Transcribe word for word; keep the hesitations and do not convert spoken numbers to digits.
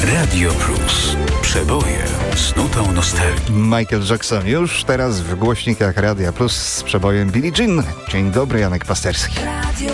Radio Plus. Przeboje z nutą nostalgii. Michael Jackson już teraz w głośnikach Radia Plus z przebojem Billie Jean. Dzień dobry, Janek Pasterski. Radio